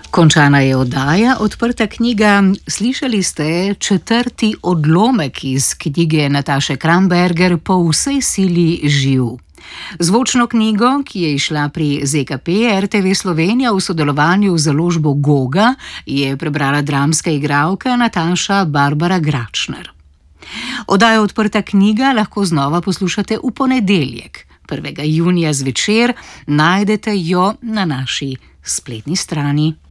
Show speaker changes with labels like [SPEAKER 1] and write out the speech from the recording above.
[SPEAKER 1] Končana je oddaja Odprta knjiga. Slišali ste 4. odlomek iz knjige Nataše Kramberger Po vsej sili živ. Zvočno knjigo, ki je izšla pri ZKP RTV Slovenija v sodelovanju z založbo Goga, je prebrala dramska igralka Nataša Barbara Gračner. Oddajo Odprta knjiga lahko znova poslušate v ponedeljek, 1. junija zvečer. Najdete jo na naši spletni strani.